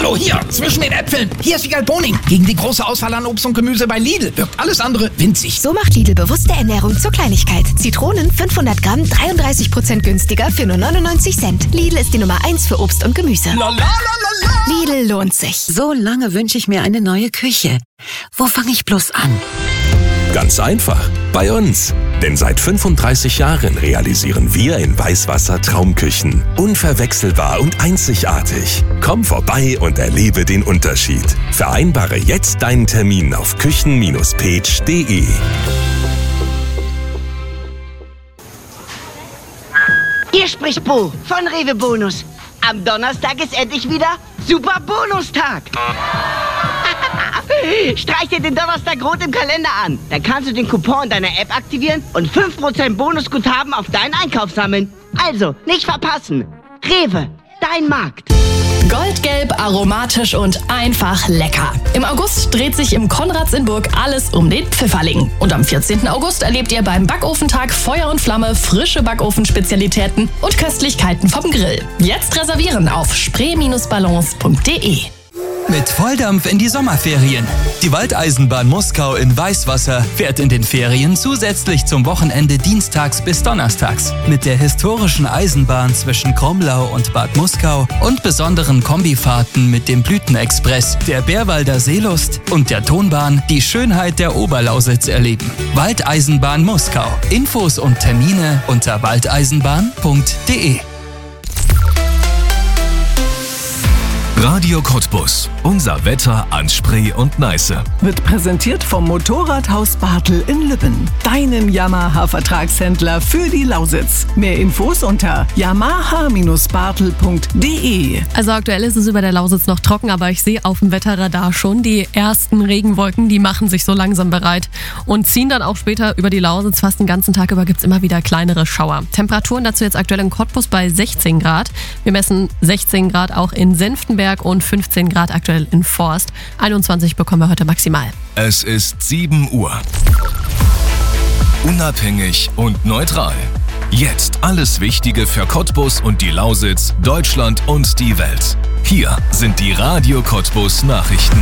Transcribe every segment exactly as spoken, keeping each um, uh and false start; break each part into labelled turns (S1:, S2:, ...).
S1: Hallo, hier, zwischen den Äpfeln. Hier ist Wiegald Boning. Gegen die große Auswahl an Obst und Gemüse bei Lidl wirkt alles andere winzig.
S2: So macht Lidl bewusste Ernährung zur Kleinigkeit. Zitronen fünfhundert Gramm, dreiunddreißig Prozent günstiger für nur neunundneunzig Cent. Lidl ist die Nummer eins für Obst und Gemüse.
S1: La, la, la, la, la.
S2: Lidl lohnt sich.
S3: So lange wünsche ich mir eine neue Küche. Wo fange ich bloß an?
S4: Ganz einfach, bei uns. Denn seit fünfunddreißig Jahren realisieren wir in Weißwasser Traumküchen. Unverwechselbar und einzigartig. Komm vorbei und erlebe den Unterschied. Vereinbare jetzt deinen Termin auf küchen Bindestrich page punkt de.
S5: Hier spricht Bo von Rewe Bonus. Am Donnerstag ist endlich wieder Super Bonustag. Streich dir den Donnerstag rot im Kalender an. Dann kannst du den Coupon deiner App aktivieren und fünf Prozent Bonusguthaben auf deinen Einkauf sammeln. Also, nicht verpassen. Rewe, dein Markt.
S6: Goldgelb, aromatisch und einfach lecker. Im August dreht sich im Konrads in Burg alles um den Pfifferling. Und am vierzehnten August erlebt ihr beim Backofentag Feuer und Flamme, frische Backofenspezialitäten und Köstlichkeiten vom Grill. Jetzt reservieren auf spree Bindestrich balance punkt de.
S7: Mit Volldampf in die Sommerferien. Die Waldeisenbahn Muskau in Weißwasser fährt in den Ferien zusätzlich zum Wochenende dienstags bis donnerstags. Mit der historischen Eisenbahn zwischen Kromlau und Bad Muskau und besonderen Kombifahrten mit dem Blütenexpress, der Bärwalder Seelust und der Tonbahn die Schönheit der Oberlausitz erleben. Waldeisenbahn Muskau. Infos und Termine unter waldeisenbahn punkt de.
S4: Radio Cottbus. Unser Wetter an Spree und Neiße.
S8: Wird präsentiert vom Motorradhaus Bartel in Lübben. Deinem Yamaha-Vertragshändler für die Lausitz. Mehr Infos unter yamaha Bindestrich bartel punkt de.
S9: Also aktuell ist es über der Lausitz noch trocken, aber ich sehe auf dem Wetterradar schon die ersten Regenwolken, die machen sich so langsam bereit und ziehen dann auch später über die Lausitz. Fast den ganzen Tag über gibt es immer wieder kleinere Schauer. Temperaturen dazu jetzt aktuell in Cottbus bei sechzehn Grad. Wir messen sechzehn Grad auch in Senftenberg und fünfzehn Grad aktuell in Forst. einundzwanzig bekommen wir heute maximal.
S4: Es ist sieben Uhr. Unabhängig und neutral. Jetzt alles Wichtige für Cottbus und die Lausitz, Deutschland und die Welt. Hier sind die Radio Cottbus Nachrichten.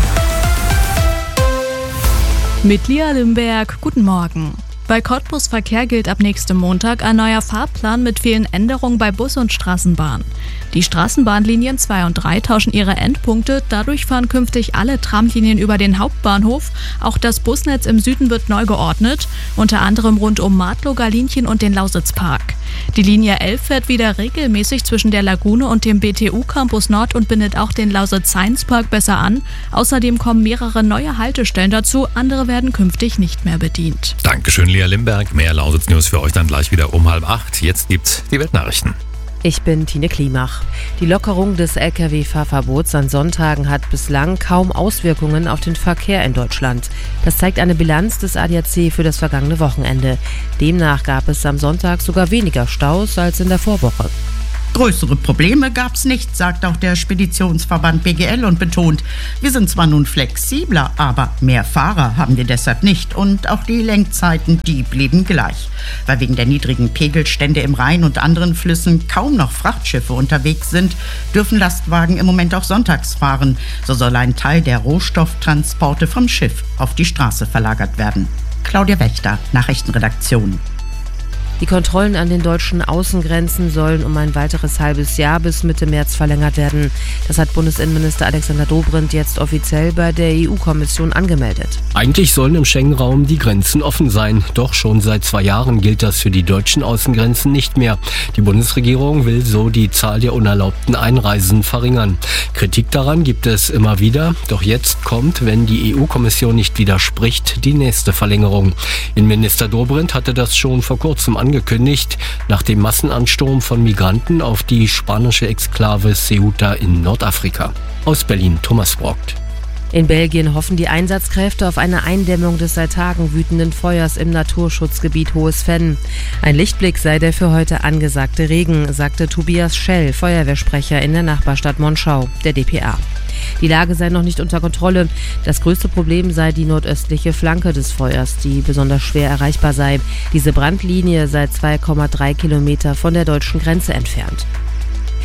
S10: Mit Lia Limberg, guten Morgen. Bei Cottbus Verkehr gilt ab nächstem Montag ein neuer Fahrplan mit vielen Änderungen bei Bus und Straßenbahn. Die Straßenbahnlinien zwei und drei tauschen ihre Endpunkte, dadurch fahren künftig alle Tramlinien über den Hauptbahnhof. Auch das Busnetz im Süden wird neu geordnet, unter anderem rund um Martlow, Galinchen und den Lausitzpark. Die Linie elf fährt wieder regelmäßig zwischen der Lagune und dem B T U Campus Nord und bindet auch den Lausitz Science Park besser an. Außerdem kommen mehrere neue Haltestellen dazu, andere werden künftig nicht mehr bedient.
S11: Dankeschön, Lia Limberg. Mehr Lausitz-News für euch dann gleich wieder um halb acht. Jetzt gibt's die Weltnachrichten.
S12: Ich bin Tine Klimach. Die Lockerung des L K W-Fahrverbots an Sonntagen hat bislang kaum Auswirkungen auf den Verkehr in Deutschland. Das zeigt eine Bilanz des A D A C für das vergangene Wochenende. Demnach gab es am Sonntag sogar weniger Staus als in der Vorwoche.
S13: Größere Probleme gab's nicht, sagt auch der Speditionsverband B G L und betont, wir sind zwar nun flexibler, aber mehr Fahrer haben wir deshalb nicht und auch die Lenkzeiten, die blieben gleich. Weil wegen der niedrigen Pegelstände im Rhein und anderen Flüssen kaum noch Frachtschiffe unterwegs sind, dürfen Lastwagen im Moment auch sonntags fahren. So soll ein Teil der Rohstofftransporte vom Schiff auf die Straße verlagert werden. Claudia Wächter, Nachrichtenredaktion.
S12: Die Kontrollen an den deutschen Außengrenzen sollen um ein weiteres halbes Jahr bis Mitte März verlängert werden. Das hat Bundesinnenminister Alexander Dobrindt jetzt offiziell bei der E U-Kommission angemeldet.
S14: Eigentlich sollen im Schengen-Raum die Grenzen offen sein. Doch schon seit zwei Jahren gilt das für die deutschen Außengrenzen nicht mehr. Die Bundesregierung will so die Zahl der unerlaubten Einreisen verringern. Kritik daran gibt es immer wieder. Doch jetzt kommt, wenn die E U-Kommission nicht widerspricht, die nächste Verlängerung. Innenminister Dobrindt hatte das schon vor kurzem angekündigt. angekündigt, nach dem Massenansturm von Migranten auf die spanische Exklave Ceuta in Nordafrika. Aus Berlin, Thomas Brockt.
S12: In Belgien hoffen die Einsatzkräfte auf eine Eindämmung des seit Tagen wütenden Feuers im Naturschutzgebiet Hohes Venn. Ein Lichtblick sei der für heute angesagte Regen, sagte Tobias Schell, Feuerwehrsprecher in der Nachbarstadt Monschau, der D P A. Die Lage sei noch nicht unter Kontrolle. Das größte Problem sei die nordöstliche Flanke des Feuers, die besonders schwer erreichbar sei. Diese Brandlinie sei zwei Komma drei Kilometer von der deutschen Grenze entfernt.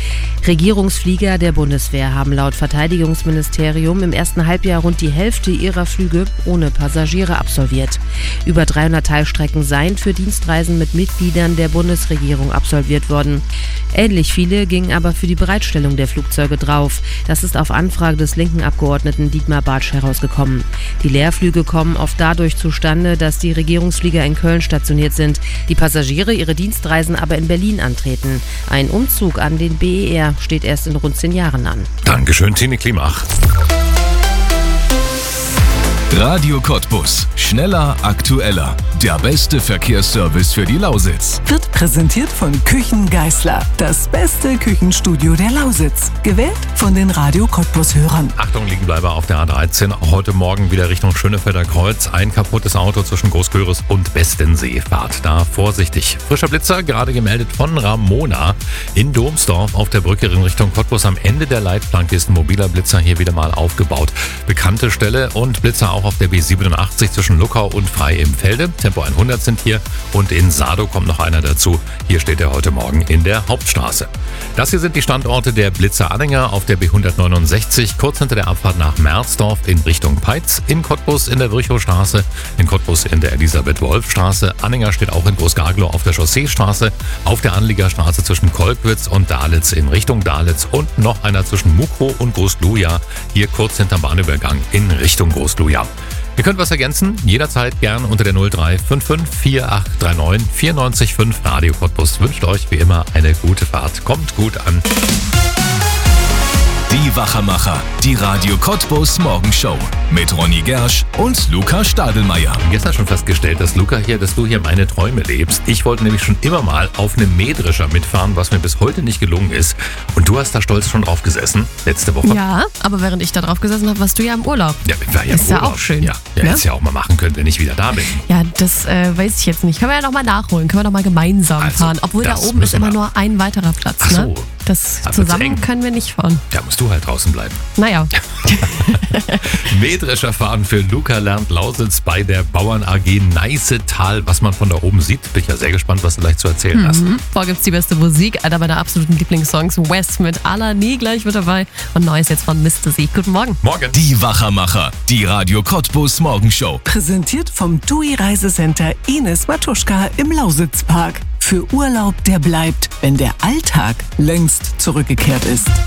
S12: Regierungsflieger der Bundeswehr haben laut Verteidigungsministerium im ersten Halbjahr rund die Hälfte ihrer Flüge ohne Passagiere absolviert. Über dreihundert Teilstrecken seien für Dienstreisen mit Mitgliedern der Bundesregierung absolviert worden. Ähnlich viele gingen aber für die Bereitstellung der Flugzeuge drauf. Das ist auf Anfrage des linken Abgeordneten Dietmar Bartsch herausgekommen. Die Leerflüge kommen oft dadurch zustande, dass die Regierungsflieger in Köln stationiert sind, die Passagiere ihre Dienstreisen aber in Berlin antreten. Ein Umzug an den B E R steht erst in rund zehn Jahren an.
S11: Dankeschön, Tine Klimach.
S15: Radio Cottbus. Schneller, aktueller. Der beste Verkehrsservice für die Lausitz.
S8: Wird präsentiert von Küchen Geisler. Das beste Küchenstudio der Lausitz. Gewählt von den Radio Cottbus-Hörern.
S11: Achtung, Liegenbleiber auf der A dreizehn. Auch heute Morgen wieder Richtung Schönefelder Kreuz. Ein kaputtes Auto zwischen Großköris und Bestensee. Fahrt da vorsichtig. Frischer Blitzer, gerade gemeldet von Ramona in Domsdorf auf der Brücke in Richtung Cottbus. Am Ende der Leitplanke ist ein mobiler Blitzer hier wieder mal aufgebaut. Bekannte Stelle und Blitzer auch auf der B siebenundachtzig zwischen Luckau und Frei im Felde. Tempo hundert sind hier und in Sado kommt noch einer dazu. Hier steht er heute Morgen in der Hauptstraße. Das hier sind die Standorte der Blitzer-Anhänger auf der B hundertneunundsechzig, kurz hinter der Abfahrt nach Merzdorf in Richtung Peitz, in Cottbus in der Virchowstraße, in Cottbus in der Elisabeth-Wolf-Straße. Anhänger steht auch in Großgarglow auf der Chausseestraße, auf der Anliegerstraße zwischen Kolkwitz und Dahletz in Richtung Dahletz und noch einer zwischen Mukro und Großgluja, hier kurz hinterm Bahnübergang in Richtung Großgluja. Ihr könnt was ergänzen, jederzeit gern unter der null drei fünf fünf vier acht drei neun vier neun fünf. Radio Cottbus wünscht euch wie immer eine gute Fahrt. Kommt gut an.
S15: Die Wachermacher, die Radio Cottbus Morgenshow mit Ronny Gersch und Luca Stadelmeier.
S11: Gestern schon festgestellt, dass Luca hier, dass du hier meine Träume lebst. Ich wollte nämlich schon immer mal auf einem Mähdrescher mitfahren, was mir bis heute nicht gelungen ist. Und du hast da stolz schon drauf gesessen, letzte Woche.
S9: Ja, aber während ich da drauf gesessen habe, warst du ja im Urlaub.
S11: Ja, ich war ja
S9: ist
S11: im Urlaub.
S9: Ja auch schön.
S11: Ja, ja,
S9: ne?
S11: Hättest ja auch mal machen können, wenn ich wieder da bin.
S9: Ja, das äh, weiß ich jetzt nicht. Können wir ja nochmal nachholen. Können wir nochmal gemeinsam
S11: Also,
S9: fahren. Obwohl da oben ist immer nur ein weiterer Platz.
S11: Ach so.
S9: Ne? Das
S11: Da wird's
S9: zusammen
S11: eng.
S9: können wir nicht fahren.
S11: Da musst du halt draußen bleiben.
S9: Naja.
S11: Mähdrescher fahren für Luca lernt Lausitz bei der Bauern A G Neißetal. Was man von da oben sieht, bin ich ja sehr gespannt, was du gleich zu erzählen hast.
S9: Mhm. Vorher gibt's die beste Musik, einer meiner absoluten Lieblingssongs. Wes mit Alla nie gleich mit dabei. Und Neues jetzt von Mister Sie. Guten Morgen.
S11: Morgen.
S15: Die Wachermacher, die Radio Cottbus Morgenshow.
S8: Präsentiert vom T U I Reisecenter Ines Matuschka im Lausitzpark. Für Urlaub, der bleibt, wenn der Alltag längst zurückgekehrt ist.